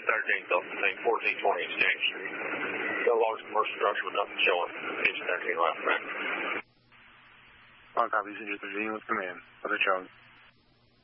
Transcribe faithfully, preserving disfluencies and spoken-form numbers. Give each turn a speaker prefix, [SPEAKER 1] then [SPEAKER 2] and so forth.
[SPEAKER 1] thirteenth off between fourteen twenty Exchange Street. Got a large commercial structure with nothing showing. Engine thirteen left, man.
[SPEAKER 2] On copy, Engine thirteen with command. Other Charlie.